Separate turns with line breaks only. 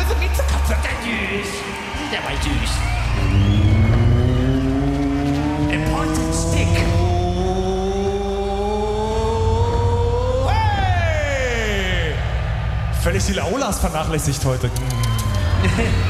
so mit Zucker. Der war süß. Important Stick.
Hey! Völlig die Laulas vernachlässigt heute.